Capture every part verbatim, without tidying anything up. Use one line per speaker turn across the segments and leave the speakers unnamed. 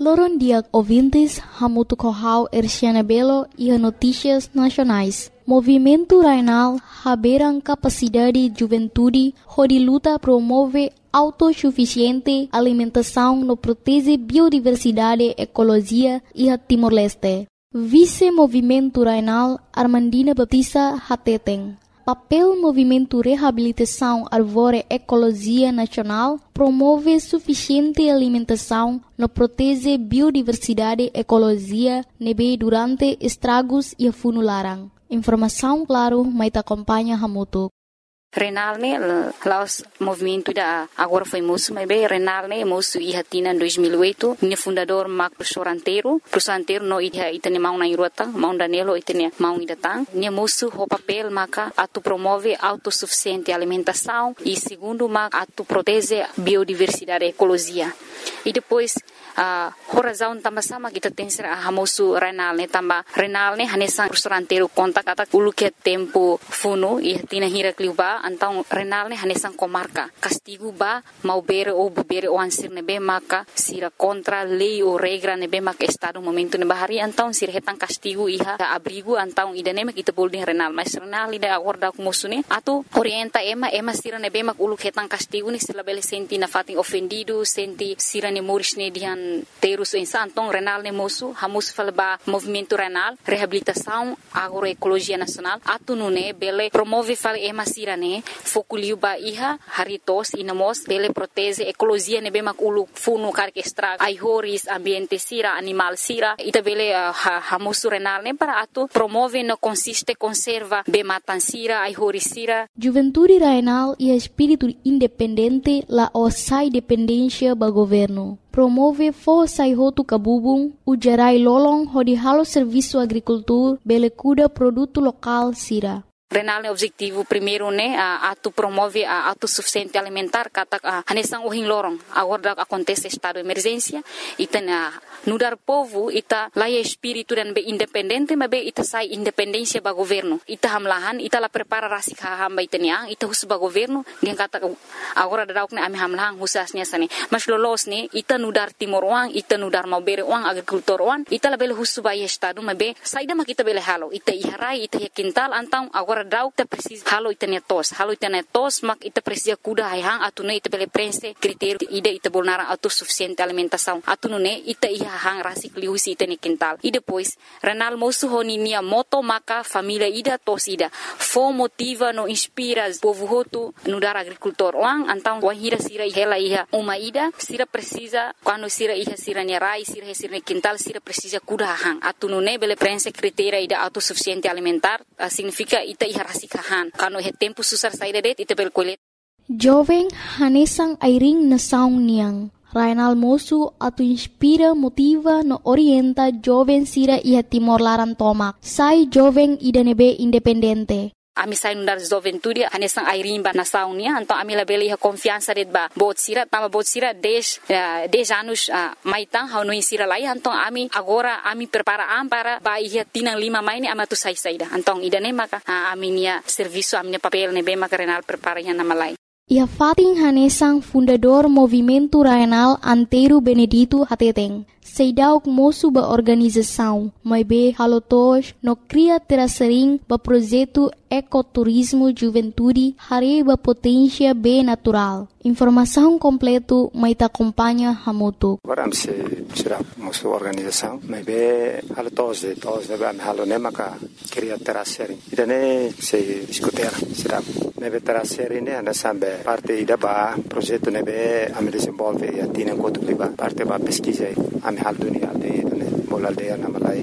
Loron dia ouvintes, Hamutu Kohau Erciana Belo e a Notícias Nacionais. Movimento Rainal haberam capacidade de juventude, onde luta promove autossuficiente alimentação no protege biodiversidade, ecologia e a Timor-Leste. Vice-Movimento Rainal Armandina Batista Hateteng. Papel Movimento Reabilitação Arvore Ecologia Nacional promove suficiente alimentação no protege biodiversidade, ecologia, nebe durante estragos e funularam. Informação, claro, mas te acompanha Hamutu.
Renal ne laos movimento da agora foi moço, mas bem Renal ne moço e hatina em dois mil e oito, ne fundador Mac professor Anteiro, professor Anteiro no ida itane mau na irota, mau Danilo itane mau idatang, ne moço o papel maca atu promove autossuficiente alimentação e segundo mac atu protege biodiversidade e ecologia. E depois a uh, razão também sama kita tem ser a moço Renal ne também Renal ne hanesan professor Anteiro conta kata ulu que tempo funo e hatina hira kliuba então Renal ne hanesan comarca castigo ba mau bere ou bere o ansir nebe maka sira contra lei ou regra nebe maka estado momento ne bahari então sira hetan castigo iha abrigo então idane mak kita boleh Renal mas Renal ida agora com moço ne atu orienta ema ema sira nebe mak ulu hetan castigo ni sila bele senti na fatin ofendido senti sira ne moris ne dian terus insan então Renal ne moço hamus falba movimento Renal reabilitação agroecologia nacional atu nune bele promove fal ema sira ne fokuliu ba iha haritos inamos bele protege ecologia nebe mak ulu funu karke extra ai horis ambiente sira animal sira ita bele uh, ha, hamusu Renal ne para atu promove no consiste conserva be matan sira ai horis sira.
Juventude Rainal e espírito independente la osai dependência ba governo. Promove força e roto cabubung, o gerai lolong hodi halo serviço agricultura, bele cuida produto local sira.
Renal ne objetivo primeiro ne a atu promove a autossuficiente alimentar kata a hanesang uhin lorong agora acontece estado de emergência ita na nudar povo ita laia espírito dan be independente mas be ita sai independência ba governo ita hamlahan ita la prepara rasik hamba ita nia ita hus ba governo dia kata agora dauk ne ami hamlahan husasnya sane mas lolos ne ita nudar timor wang ita nudar mau bere wang agricultor wang ita la bele hus ba estado mas be sai da makita bele halo ita iharai ita yakintal antang agora dauk ta precis halo itania tos halo itania tos mak ita precisa kuda hang atune ita bele prense critério ida ita bolnara autossuficiente alimentação atune ita iha hang rasik liusi itani quintal e depois Renal moço honinia moto maka família ida tos ida fo motiva no inspira povo hotu no dar agricultor wang antang wahira sira hela iha uma ida sira precisa quando sira iha sira nia rai sira sira quintal sira precisa kuda hang atune bele prense critério ida autossuficiente alimentar uh, significa ita iha rasikahan kano he tempo susar saída det ita bel kolet
jovem hanesang airing na saung niang Rainal moço atu inspira motiva no orienta jovem sira ia Timor Laran tomak sai jovem ida nebe independente.
Ami sai nundar juventude hanesang airing ba nasaung nia então ami la bele iha confiança det ba bot sira tama bot sira dez uh, dez anos uh, maitang hau no sira lai então ami agora ami prepara am para ba iha tinang lima mai ni amatu sai saida então ida ne maka uh, ami nia serviço ami papel ne be maka Renal prepara ia nama lai.
Ia fating hanesang fundador Movimento Rainal Anteiro Benedito Hateteng. Seidauk moço ba organização, mas be halotos no cria terasering ba projeto ecoturismo juventude hare ba potência be natural. Informação completo mas te acompanha Hamutu.
Agora se será moço organização, mas be halotos de tos de am halone maka cria terasering. Idane se escutar será mas be terasering ne ana sambe parte ida ba projeto ne be am desenvolve e atina kotu liba parte ba pesquisa am hal dunia aldeia ne bol aldeia na malai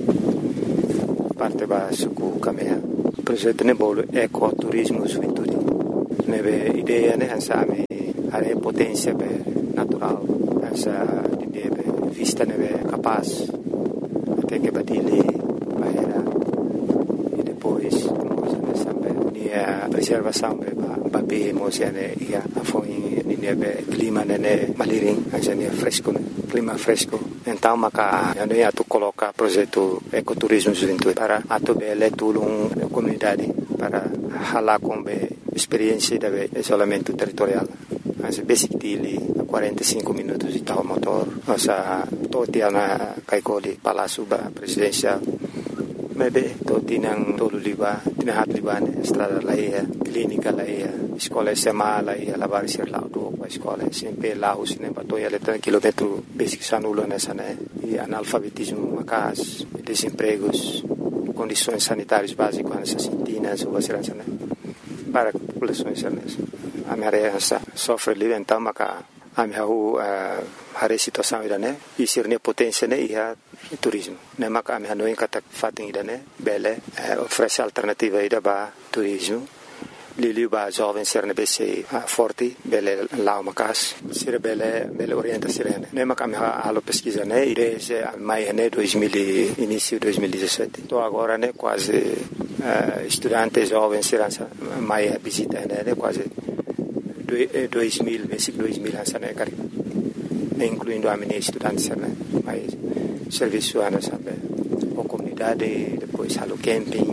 parte ba suku kamea projeto ne bol ecoturismo juventude ne be ideia ne ansame are potência be natural essa ideia be vista ne be capaz até que badile baera e depois ne sambe nia preservação be ba be emocione ia afoi ne be clima ne maliring asa ne fresco clima fresco então maka ando ia tu coloca projeto ecoturismo juventude para atu bele tulung comunidade para hala com be experiência de isolamento territorial as basic dili quarenta e cinco minutos de tal motor Osa toti ana kaikoli Palácio Presidencial. Maybe toti nang tolu liba, tinahat liba ne estrada laia, clínica laia, escola S M A laia, lavar ser lá do a escola, sempre lá os ne batoia letra quilômetro basic sanulo nessa né, e analfabetismo macas, desempregos, condições sanitárias básicas nessas sintinas ou assim né, para populações nessa. A minha área sofre livre então maca a minha rua a situação ida né, e ser ne potência né ia turismo. Ne maka ami hanoin kata fating ida ne bele oferece alternativa ida ba turismo. Lili ba jovem ser ne bese forte bele lao makas ser bele bele orienta sirene. Ne maka ami halo pesquisa ne desde mai ne dois mil início dois mil e dezessete. Tô agora ne quase uh, estudante jovem ser mai visita ne, ne quase dois mil, basic dois mil hansa ne cari. Ne incluindo a minha estudante ser ne mai serviço ana sabe a comunidade, depois halo camping,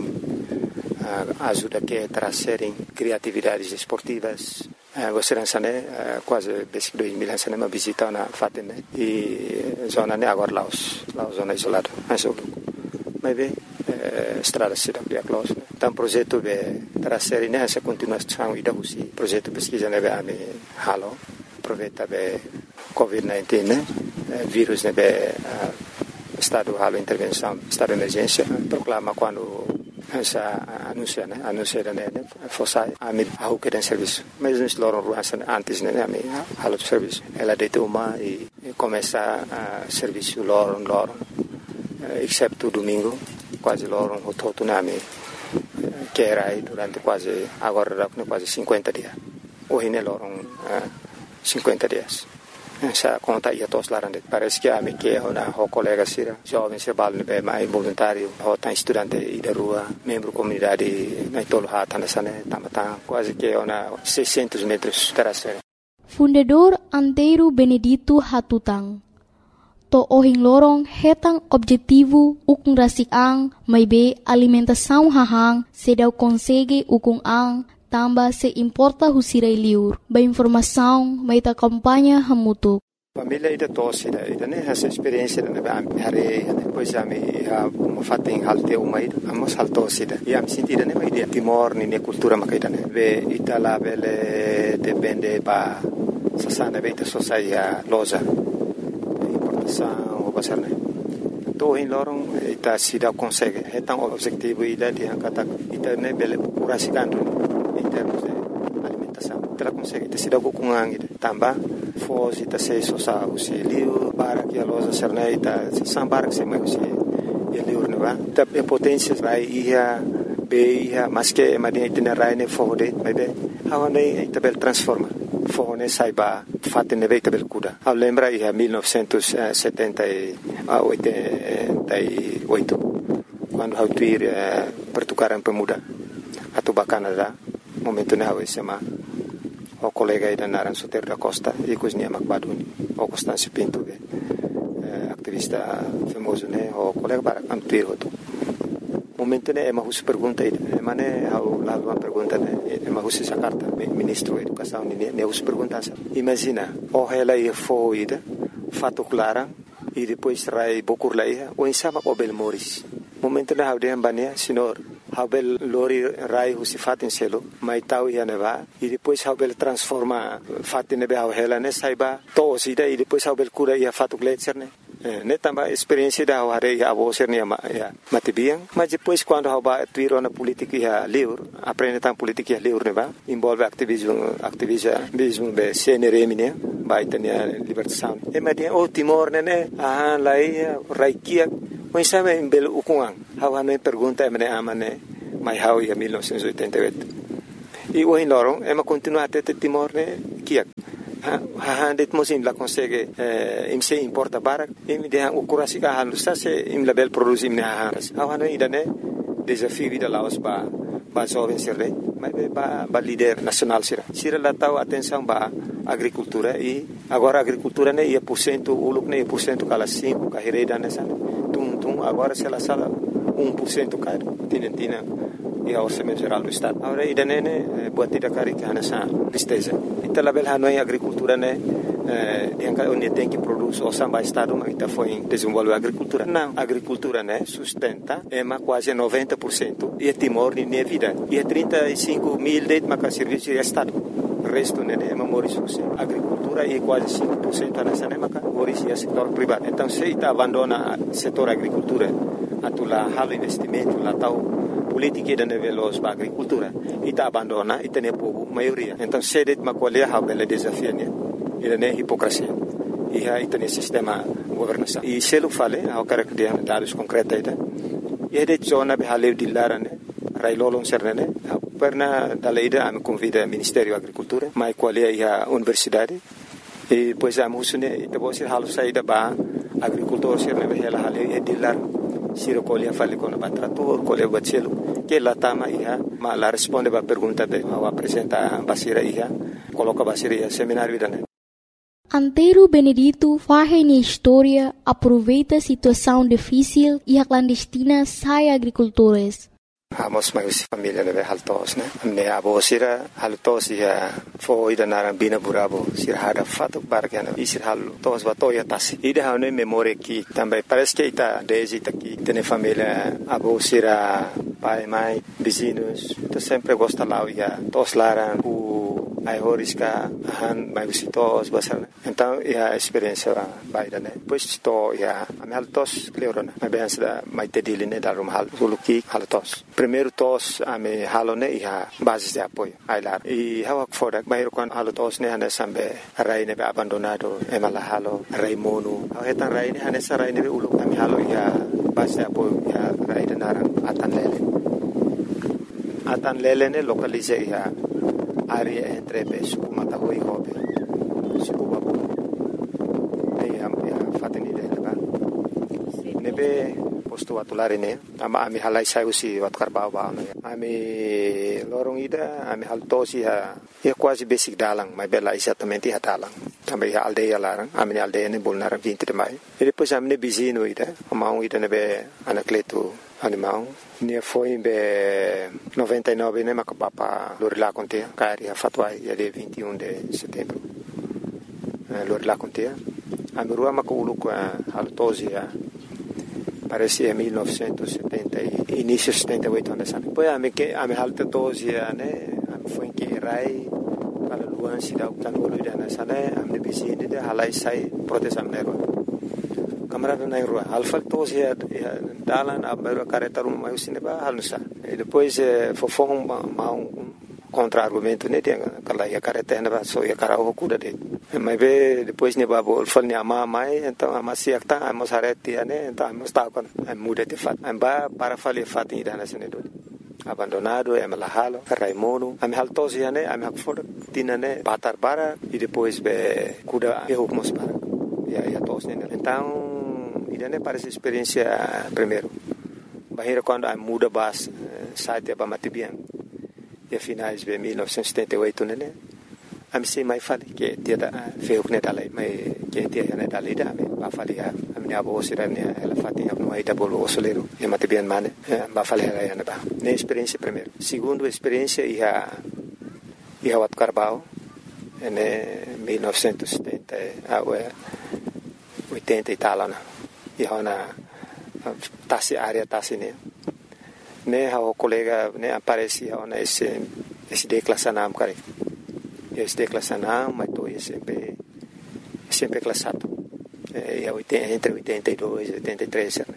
uh, ajuda que a trazerem criatividades esportivas. Uh, você né uh, quase basic dois mil hansa ne uma visita na fatem né e zona ne agora Laos, Laos zona isolada, mas o mas bem estrada cidade de Laos. Então projeto de trazer né essa continuação e da usi projeto pesquisa né be halo aproveita be covid dezenove né vírus né be estado de intervenção, estado de emergência, proclama quando essa anuncia, né, anuncia né, fosse a mim a que tem serviço, mas nós loram ruas antes né, a mim a outro serviço, ela deita uma e começa a serviço loram loram, exceto domingo, quase loram o todo né, a mim que era aí durante quase agora quase cinquenta dias, hoje né loram cinquenta dias. Essa conta ia todos lá dentro. Parece que a minha que é uma colega sira, jovem se bala bem mais voluntário, ou tá estudante e da rua, membro comunidade na tolo hata nessa né, tamata quase que é uma seiscentos metros terasera.
Fundador Antero Benedito Hatutang. To ohing lorong hetang objetivo ukung rasik-ang may be alimentação hahang sedau consegue ukung ang tamba se importa husirai liur. Ba informação may ta kampanya hamutuk.
Família ida tosse ida ida ne essa experiência ne ba hare depois a me a fatin halte uma ida amos haltosse ida e am sentida ne ida timor ni ne cultura makaida ne be itala bele depende ba sasana be ita sociedade loja importação o basar ne to in lorong ita sida consegue hetang objetivo ida dia kata ita ne bele curasikan em termos de alimentação. Ela consegue ter sido com ang tamba, foz ita se sosa usi liu para que a loja serne ita sambar que se mai usi liu neva. Ta potência vai ia be ia mas que madia ita rai ne fode, mas be hawane ita bel transforma. Fone saiba fatte ne veita bel kuda. A lembra ia mil novecentos e setenta e oito quando hautuir pertukaran pemuda atau Canadá. Momento ne hawe sema o colega ida naran Soter da Costa e cozinha Macbaduni o Constâncio Pinto be activista famoso ne o colega para antuir hoto momento ne ema hus pergunta ida ema ne hau la uma pergunta ne ema hus essa carta ministro da educação ne ne hus pergunta imagina o ela ia fo ida fato clara e depois rai bokur laia o insama o bel moris momento ne hau de ambania senhor Habel lori rai husi fatin selo mai tau ia neva e depois Habel transforma fatin nebe hau hela ne saiba to sida e depois Habel cura ia fatu gletser ne ne tamba experiência da hare ia abo ser ne ya matibiang mas depois quando haba tuiro na política ia liur aprende tam política ia liur neva envolve ativismo ativismo be C N R M ne vai tenia libertação e madia o Timor ne ah lai raikia Mas sabe em belo ukuang, hawa no pergunta emane amane mai hau ia mil novecentos e oitenta e oito. E o em lorong ema continua até Timor ne kiak. Ha ha det mosin la consegue eh, im se importa barak, im de o kurasi ka halu sa se im label produzi im ne ha. Hawa no idane desafio da Laos ba ba jovem sirre, mas ba ba líder nacional sira. Sira la tau atenção ba agricultura e agora agricultura ne ia por cento uluk ne ia por cento kala cinco ka hereda nessa. Tum agora se ela sala um por cento caro tinha tinha e a orçamento geral do estado agora ida nene buat tidak kari kana sa listeza ita label hanoi agricultura ne onde tem que produzir o samba estado mas está foi desenvolver a agricultura não a agricultura né sustenta é mais quase noventa por cento e é Timor nem é vida e é trinta e cinco mil de mais serviço de estado o resto né é memória a agricultura é quase cinco por cento nessa né mas é setor privado então se está abandona o setor agricultura atula halo investimento lá tal política da nível da agricultura e está abandona e tem pouco maioria então se det uma colher a bela desafio né ele é hipocrisia e aí tem sistema governação e se eu falei eu quero que dê dados concretos aí e é de zona be haleu de lara né railolong serne perna daleida am convida Ministério da Agricultura mai qualia a universidade e pois a musune te você halu saída ba agricultor serne be hela haleu e de lar siro colia fale com o trator colia bacelo que lá tama ia ma la responde ba pergunta de ao apresenta basira ia coloca basira ia seminário da né.
Antero Benedito faz na história, aproveita a situação difícil e a clandestina sai agricultores.
Amos mais família né haltos né me abo sira haltos ia foi da narambina burabo sira hada fato bargana e sira haltos batoya tasi ida hane memória que também parece que está desde aqui tem família abo sira pai mãe vizinhos tu sempre gosta lá ia tos laran o ai horiska han mai visitos basar então a experiência vai da né depois to ia a haltos cleorona a bem da mai tedili né da rum hal suluki haltos primeiro tos a me halone ia base de apoio ai lá e hawa fora bairo quan haltos né ane sambe rai ne abandonado e mala halo rai monu a heta rai ne ane sarai ne ulu a me halo ia base de apoio ia rai de naran atan lele atan lele ne localize ia área entre Besuku Matahui e Hobe Suku Babu e a fateni de leba nebe posto atulare ne ama ami halai saiu si wat karbau ba no ami lorong ida ami haltosi ha e quase basic dalang mas bela exatamente ha dalang também a aldeia larang ami aldeia ne bolnar vinte de mai e depois ami ne bizino ida ama um ida nebe anacleto animal ne foi em noventa e nove né macapapa lorila conte cari a fatwa ia de vinte e um de setembro lorila conte a mirua maculu com a altosia parecia mil novecentos e setenta e início setenta e oito anos depois a me que a me alta tosia né foi em que rai para luan se dá o tanolo ida nessa né a me vizinha de halai sai proteção nero camarada na rua alfa tosia dalan a mero careta rum mais cinema halnusa e depois fofong ma um contra-argumento né tem aquela ia careta na só ia cara o cuda de mas ve depois ne babo fal ne ama mai então ama siak ta ama sarete né então ama sta con muda de fat amba para fale fat ida na sene do abandonado é malahalo raimono am haltosia né am hakfor tina né batar bara e depois be cuda e hukmos para ia ia tos né então ida né parece experiência primeiro bahira quando a muda bas site ba matibian e finais de mil novecentos e setenta e oito né am se mai fale que dia da feu né dalai mai que dia né dalai da ba fale a minha avó sira né ela fatinha no aí da bolo soleiro e matibian mane ba fale ela né ba né experiência primeiro segundo experiência ia ia wat carbau né mil novecentos e setenta a oitenta e tal né e ona tasi área tasi né né o colega né aparecia ona esse esse declassanam cara esse declassanam mas tô sempre sempre classado é entre oitenta e dois e oitenta e três né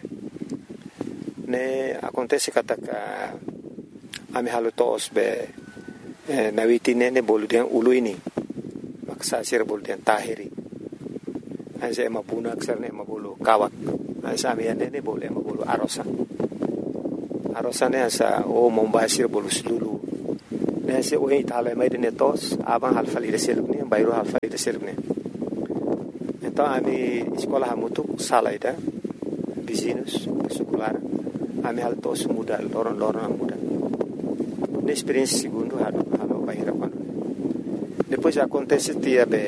né acontece que a a me halutos be na vitine ne boludian uluini maksa sir boludian tahiri asa mapuna aksarne mabulu kawak asa miane ne boleh mabulu arosa arosa ne asa o mombasir bolu sulu ne se o itala mai de netos abang halfali de selukne bayro halfali de selukne então ami escola hamutu salaida vizinhos secular ami haltos muda loron loron muda ne experiência segundo halo halo bayra quando depois acontece dia be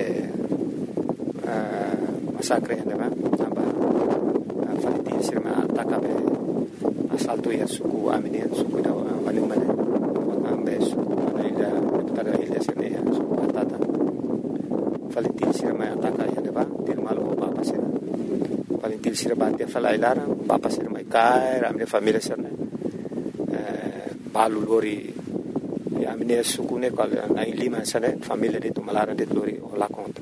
massacre né aba falitin sirma atakabe assalto ya suku aminen suku da wani mane ambe suku ida tada ilha sene suku tata Valentil sira mai ataka ya deba tir malo papa sira Valentil sira batia falai lara papa sira mai kai ramne família sira eh balu lori ya amine sukune kal na lima sana família de tumalara de lori ola conta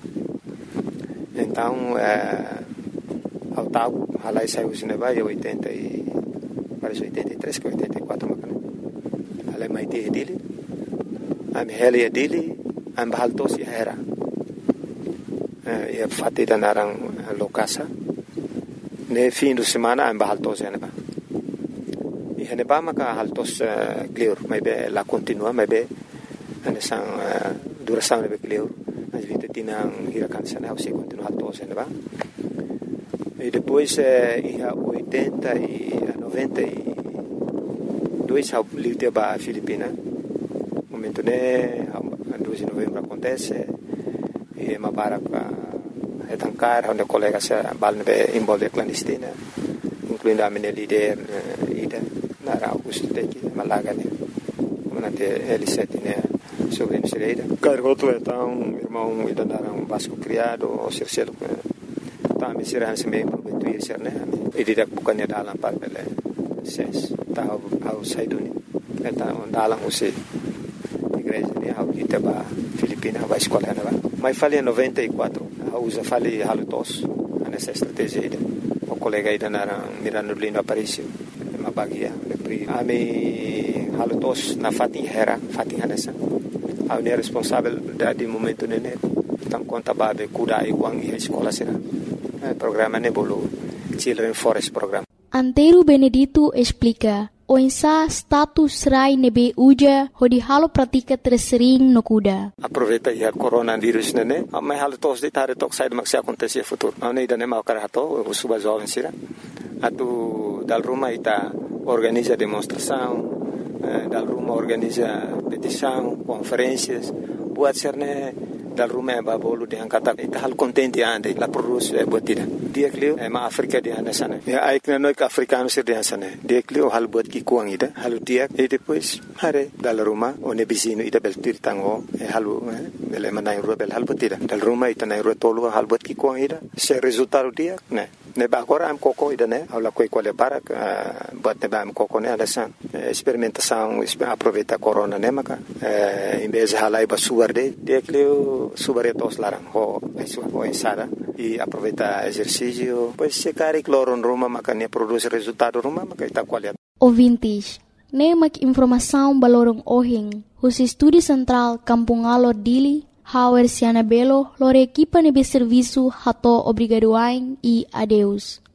então eh ao tal halai saiu sineba e oitenta e parece oitenta e três que oitenta e quatro macana halai mai te dele am heli dele am bahaltos ya era e fatti da narang lokasa ne fim de semana am bahaltos ya neba e neba maka haltos clear mai be la continua mai be ane sang duração ne be clear as vita tinang hirakan sana o se continua haltos ya neba e depois e a oitenta e noventa e dois ao livre ba Filipina momento né dois de novembro acontece e uma para é tancar onde colegas se balne envolve clandestina incluindo a minha líder ida na Augusto Teki Malaga né manante L sete né sobre Nigeria cargoto então irmão ida na um Vasco criado o Circelo tá me será se me prometuir ser né e didak bukannya dalam parpele ses tahu au saiduni eta dalam usi igreja né au kita ba Filipina ba escola né ba mas falei noventa e quatro a usa falei halutos nessa estratégia ida o colega ida na Mirano Lindo Aparício uma bagia pri ami halutos na fatin hera fatin hanessa au ne responsável da de momento né tam conta ba be kuda e wang e escola será programa ne bolo Children Forest Program.
Antero Benedito explica o insa status rai nebe uja hodi halo pratika tersering no kuda.
Aproveita ya coronavírus nene, mas halo tos de tare tok sai maksi acontecer futuro. Ane ida ne mau karato, o suba jovem sira. Atu dal Roma ita organiza demonstração, dal Roma organiza petição, conferências, buat serne dal Roma ba bolu de angkata ita hal contente ande la produz e botida. Dia klio e ma Afrika de ande sana. Ya aikna no ka africano sir de sana. Dia klio hal bot ki kuang ida, hal dia e depois hare dal Roma one bisino ida bel tir tango e halu bele manai ro bel hal botida. Dal Roma ita nai ro tolu hal bot ki kuang ida. Se resultado dia ne. Ne ba agora am coco ida ne, au la coi quale para bot ne ba am coco ne adasan. Experimentação, aproveita corona ne maka. Em vez de halai ba suarde, dia klio subaretos larang ho ho ensada e aproveita exercício pois se cari cloro em Roma makanya produz resultado Roma makita qualidade.
Ouvintes, nemak informação balorong ohing, os estúdio central Kampungalo Dili, Hauer Siana Belo, lore equipa nebe serviço hato obrigadoain e adeus.